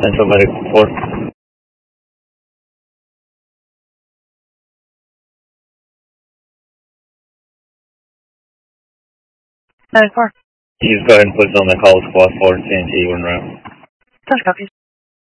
Central Medical 4. 9-4. You just go ahead and put it on the call squad 4 CNT when route. Touch copies.